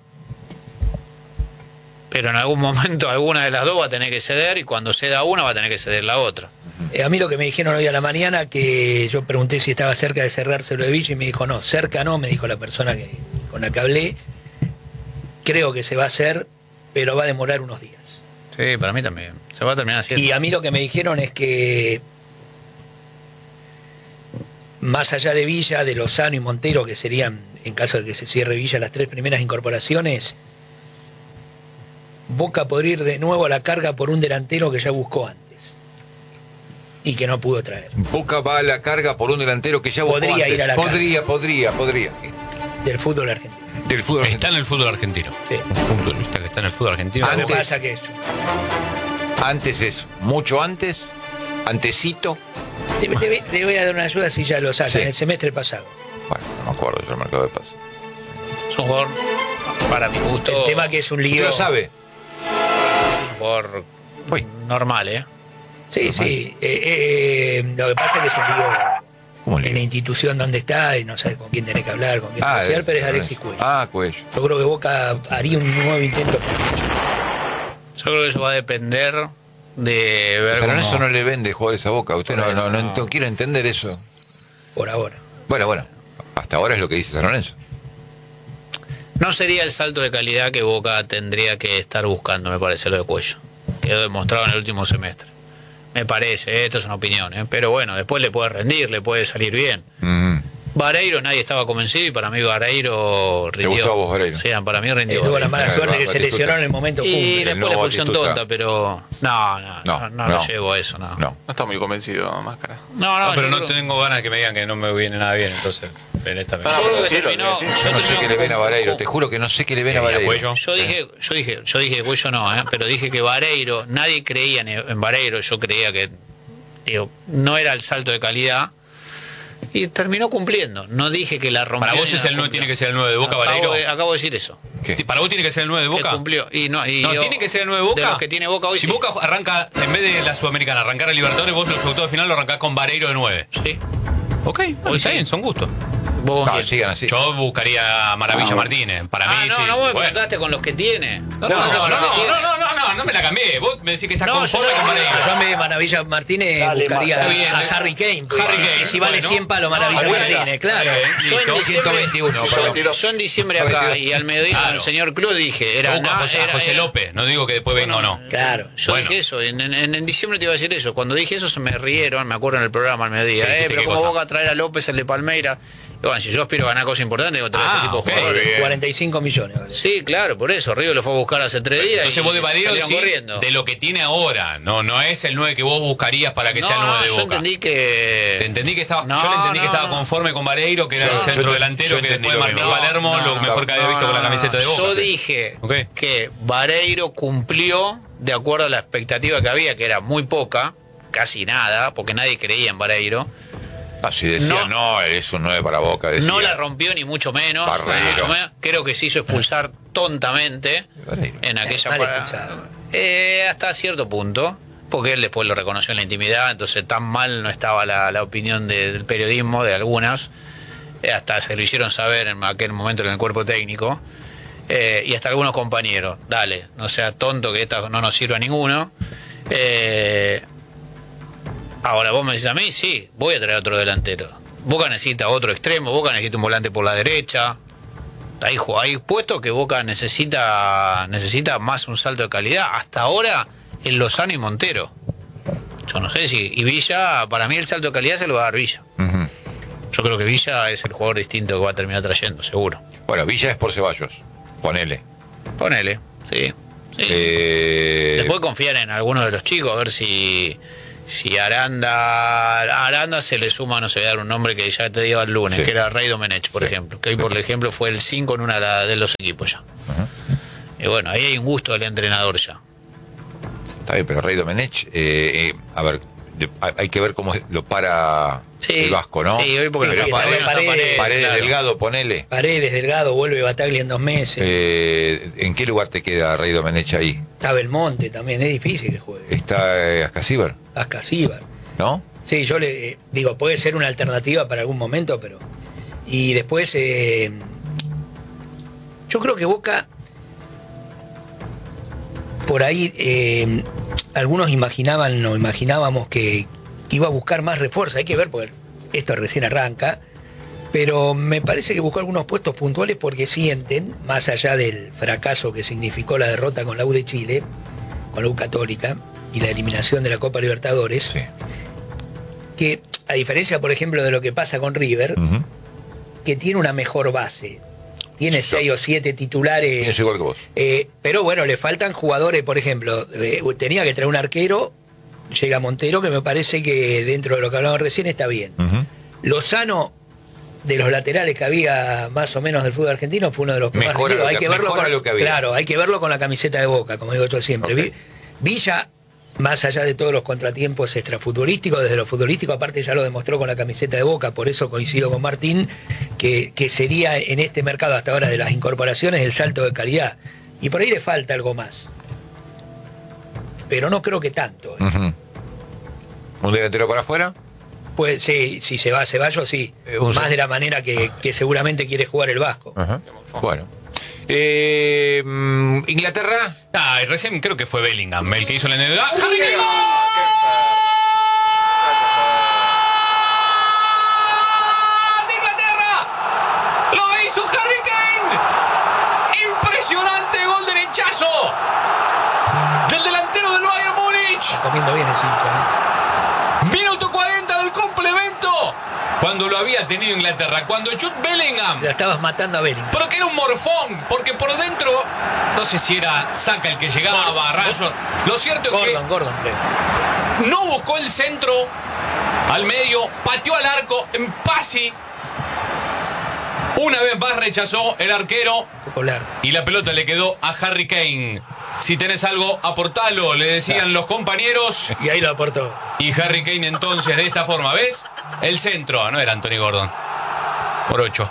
pero en algún momento alguna de las dos va a tener que ceder y cuando ceda una va a tener que ceder la otra. Eh, a mí lo que me dijeron hoy a la mañana, que yo pregunté si estaba cerca de cerrarse lo de Villa y me dijo no, cerca no, me dijo la persona que, con la que hablé. Creo que se va a hacer, pero va a demorar unos días. Sí, para mí también. Se va a terminar haciendo. Y a mí lo que me dijeron es que más allá de Villa, de Lozano y Montero, que serían, en caso de que se cierre Villa, las tres primeras incorporaciones, Boca podría ir de nuevo a la carga por un delantero que ya buscó antes y que no pudo traer. Boca va a la carga por un delantero que ya buscó Podría antes. ir a la podría, podría, podría. Del fútbol argentino. Del fútbol Está en el fútbol argentino. Sí. Un futbolista que está en el fútbol argentino. Lo que Antes- pasa que eso. Antes es mucho antes, antesito. Te, te- te voy a dar una ayuda si ya lo sacan. Sí. El semestre pasado. Bueno, no me acuerdo yo el mercado de pases. Es un jugador, para mi gusto, El tema que es un ¿Usted lío. lo sabe? un jugador Uy. normal, ¿eh? Sí, sí. Eh, eh, lo que pasa es que es un lío ¿Cómo le en la institución donde está y no sabe con quién tiene que hablar, con quién negociar, pero es Alexis Cuello. Ah, Cuello. Yo creo que Boca haría un nuevo intento por Cuello. Yo creo que eso va a depender de ver San cómo- Lorenzo no le vende jugadores a Boca. Usted no, Por no, eso no, no. no quiere entender eso. por ahora. Bueno, bueno. Hasta ahora es lo que dice San Lorenzo. No sería el salto de calidad que Boca tendría que estar buscando, me parece, lo de Cuello. Quedó demostrado en el último semestre. Me parece, esto es una opinión, ¿eh? Pero bueno, después le puede rendir, le puede salir bien. Ujú. Vareiro nadie estaba convencido y para mí Vareiro rindió. gustó a vos, Vareiro? Sí, para mí rindió. Eh, tuvo la mala Claro, suerte que se Batistuta. lesionó en el momento Y cumbre. después la nuevo expulsión Batistuta. tonta, pero no, no, no, No, no, no. lo llevo a eso, no. No. No está muy convencido, Máscara. No, no, No, pero yo no creo- tengo ganas de que me digan que no me viene nada bien, entonces, en esta Ah, Yo creo pero que decilo, terminó- decilo. yo Yo no sé terminó qué le ven a con- Vareiro. Te juro que no sé qué le ven a ¿Y a Vareiro. Cuello? Yo dije, yo dije, yo dije Cuello no, ¿eh? Pero dije que Vareiro, nadie creía en, en Vareiro, yo creía que digo, no era el salto de calidad y terminó cumpliendo. No dije que la rompió. Para vos ni es la el nueve, cumplió. tiene que ser el nueve de Boca, acabo Vareiro. de, acabo de decir eso. ¿Qué? ¿Para vos tiene que ser el nueve de Que Boca? cumplió. Y no, y No, yo- tiene que ser el nueve de Boca. De los que tiene Boca hoy. Si sí. Boca arranca, en vez de la Sudamericana, arrancar a Libertadores, vos los octavos de final lo arrancás con Vareiro de nueve. Sí. Ok, bueno, está sí. bien, son gustos. Vos No, bien. sigan así. Yo buscaría a Maravilla Ah, Martínez. Para Ah, mí, no, sí. no, vos me Bueno. preguntaste con los que tiene. No, no, no, no, no, no, no, no, no me la cambié. Vos me decís que estás No, conforme yo- con Vareiro. Yo en vez de Maravilla Martínez Dale, buscaría está bien, a eh. Harry Kane. porque Harry Kane, Si vale bueno. cien palos Maravilla Ah, bueno. Martínez, claro. Está bien. Yo en Listo. diciembre, ciento veintiuno, yo- perdón. yo en diciembre acá y al mediodía Claro. con el señor Cruz dije, era, Yo busco a na- José, a era- José era- López. No digo que después venga o no. Claro. Yo Bueno. dije eso, en, en- en diciembre te iba a decir eso. Cuando dije eso se me rieron, me acuerdo en el programa al mediodía. ¿Qué dijiste, Eh, pero qué ¿cómo cosa? Boca a traer a López, el de Palmeira? Y bueno, si yo aspiro a ganar cosas importantes, tengo que traer Ah, ese tipo ok. de jugadores. Bien. cuarenta y cinco millones. vale. Sí, claro, por eso. River lo fue a buscar hace tres días. Entonces y vos de Vareiro salieron decís corriendo. de lo que tiene ahora. No, no es el nueve que vos buscarías para que no, sea el nueve no, de yo Boca. entendí que. Te entendí que estaba, No, yo le entendí no, que estaba no. conforme con Vareiro, que era Yo- el yo centro te- delantero, yo que entendí después lo Martín mismo. Palermo, No, lo no, mejor que había visto no, con la no, camiseta de Boca. Yo dije Ok. que Vareiro cumplió de acuerdo a la expectativa que había, que era muy poca, casi nada, porque nadie creía en Vareiro. Así decía, No. no, es un nueve para Boca. Decía. No la rompió ni mucho menos, Barreiro. ni mucho menos. Creo que se hizo expulsar tontamente Barreiro. en aquella mal par- expulsado. Eh, hasta cierto punto, porque él después lo reconoció en la intimidad, entonces tan mal no estaba la, la opinión de- del periodismo de algunas, eh, hasta se lo hicieron saber en aquel momento en el cuerpo técnico, eh, y hasta algunos compañeros, dale, no sea tonto que esta no nos sirva a ninguno. Eh, ahora vos me decís a mí, sí, voy a traer otro delantero. Boca necesita otro extremo, Boca necesita un volante por la derecha. Hay, ju- hay puestos que Boca necesita necesita más un salto de calidad. Hasta ahora, en Lozano y Montero. Yo no sé si. Y Villa, para mí el salto de calidad se lo va a dar Villa. Ujú. Yo creo que Villa es el jugador distinto que va a terminar trayendo, seguro. Bueno, Villa es por Ceballos. Ponele. Ponele, sí. sí. Eh, Después confiar en algunos de los chicos, a ver si. Si Aranda. A Aranda se le suma, no sé, voy a dar un nombre que ya te digo el lunes, Sí. que era Rey Domenech, por Sí. ejemplo. Que hoy, por ejemplo, fue el cinco en una de la- de los equipos ya. Ujú. Y bueno, ahí hay un gusto del entrenador ya. Está bien, pero Rey Domenech, eh, eh, a ver, de- hay, hay que ver cómo lo para Sí, el Vasco, ¿no? Sí, hoy porque Sí, no sí, está está Paredes, no está Paredes, Paredes, Paredes claro. Delgado, ponele. Paredes, Delgado, vuelve Bataglia en dos meses. Eh, ¿En qué lugar te queda Rey Domenech ahí? Está Belmonte también, es difícil que juegue. ¿Está eh, Ascasíbar? Ascasíbar. ¿No? Sí, yo le eh, digo, puede ser una alternativa para algún momento, pero. Y después, eh, yo creo que Boca, por ahí, eh, algunos imaginaban o imaginábamos que iba a buscar más refuerzo. Hay que ver, porque esto recién arranca, pero me parece que buscó algunos puestos puntuales porque sienten, más allá del fracaso que significó la derrota con la U de Chile, con la U Católica y la eliminación de la Copa Libertadores, Sí. que a diferencia, por ejemplo, de lo que pasa con River, Ujú. que tiene una mejor base, tiene Sí. seis o siete titulares, Pienso igual que vos. eh, pero bueno, le faltan jugadores, por ejemplo, eh, tenía que traer un arquero, llega Montero, que me parece que dentro de lo que hablamos recién está bien. Ujú. Lozano, de los laterales que había más o menos del fútbol argentino, fue uno de los que más Mejora rindió. lo Hay que- que verlo mejora con, lo que había. claro, hay que verlo con la camiseta de Boca, como digo yo siempre. Ok. Vi- Villa, más allá de todos los contratiempos extrafutbolísticos, desde lo futbolístico, aparte ya lo demostró con la camiseta de Boca, por eso coincido con Martín, que, que sería en este mercado hasta ahora de las incorporaciones el salto de calidad. Y por ahí le falta algo más. Pero no creo que tanto. ¿eh? Ujú. ¿Un delantero para afuera? Pues sí, si se va a Ceballos, sí. Eh, un Más se- de la manera que, que seguramente quiere jugar el Vasco. Ajá. Bueno. Eh, mm, Inglaterra. Ah, y recién creo que fue Bellingham el que hizo la anécdota. ¡Harry Kane! ¡Gol! ¡De Inglaterra! ¡Lo hizo Harry Kane! ¡Impresionante gol derechazo! Del delantero del Bayern Múnich. Comiendo bien ese hincha. Minuto cuarenta del complemento. Cuando lo había tenido Inglaterra. Cuando Jude Bellingham. ¿eh? La estabas matando a Bellingham. Pero que era un morfón, porque por dentro, no sé si era Saka el que llegaba, Rashford. Lo cierto es que Gordon, Gordon, creo. no buscó el centro al medio, pateó al arco en Pasi. Una vez más rechazó el arquero Popular. y la pelota le quedó a Harry Kane. Si tenés algo, aportalo, le decían los compañeros. Y ahí lo aportó. Y Harry Kane entonces de esta forma, ¿ves? El centro, no era Anthony Gordon. Por ocho.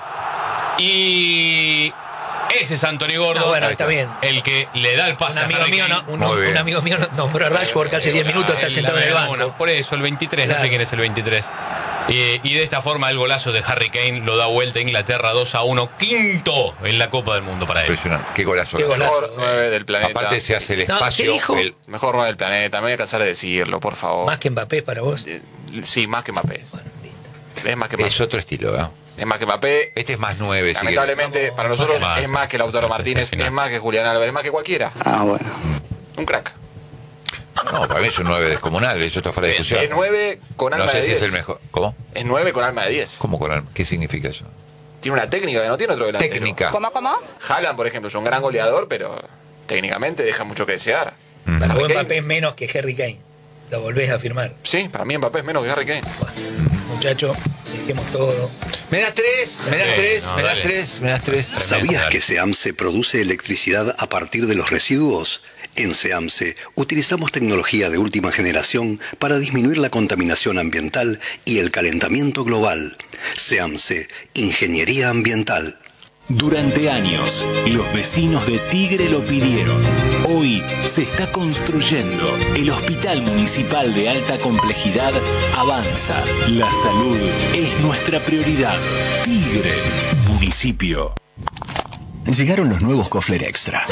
Y ese es Anthony Gordon. No, bueno, está bien. El que le da el Un pase a amigo, Harry mío, Kane. no- un, Muy bien. un amigo mío nombró a Rashford que hace diez minutos está En sentado la en el tribuna. banco. Por eso, el veintitrés, no Claro. sé quién es el veintitrés. Y, y de esta forma el golazo de Harry Kane lo da vuelta a Inglaterra dos a uno. Quinto en la Copa del Mundo para él. Impresionante. Qué golazo. Qué golazo. Mejor nueve del planeta. Aparte se hace el No, ¿qué espacio. dijo? el- Mejor nueve del planeta. Me voy a cansar de decirlo, por favor. Más que Mbappé para vos. Eh, Sí, más que Mbappé. Bueno, listo. Es más que Mbappé. es otro estilo, ¿eh? Es más que Mbappé. Este es más nueve, si querés. Lamentablemente, para nosotros Más. es más que Lautaro Martínez, Final. es más que Julián Álvarez, es más que cualquiera. Ah, bueno. Un crack. No, para mí es un nueve descomunal, eso está fuera de discusión. Es nueve con alma No sé de si diez. es el mejor. ¿Cómo? Es nueve con alma de diez. ¿Cómo con alma? ¿Qué significa eso? Tiene una técnica que no tiene otro delantero. Técnica. ¿Cómo, cómo? Haaland, por ejemplo, es un gran goleador, pero técnicamente deja mucho que desear. Para Harry vos Kane. Mbappé es menos que Harry Kane. Lo volvés a afirmar. Sí, para mí Mbappé es menos que Harry Kane. Muchacho, dejemos todo. ¿Me das tres? ¿Me das Sí, tres? no, ¿Me das dale. tres? ¿Me das tres? ¿Sabías que SEAMSE produce electricidad a partir de los residuos? En SEAMSE utilizamos tecnología de última generación para disminuir la contaminación ambiental y el calentamiento global. SEAMSE, Ingeniería Ambiental. Durante años, los vecinos de Tigre lo pidieron. Hoy se está construyendo. El Hospital Municipal de Alta Complejidad avanza. La salud es nuestra prioridad. Tigre, municipio. Llegaron los nuevos Kofler Extra.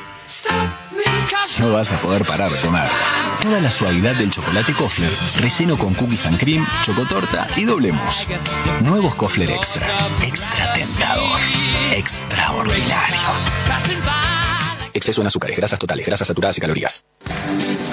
No vas a poder parar de comer. Toda la suavidad del chocolate Kofler, relleno con cookies and cream, chocotorta y doble mousse. Nuevos Kofler Extra. Extra tentador. Extraordinario. Exceso en azúcares, grasas totales, grasas saturadas y calorías.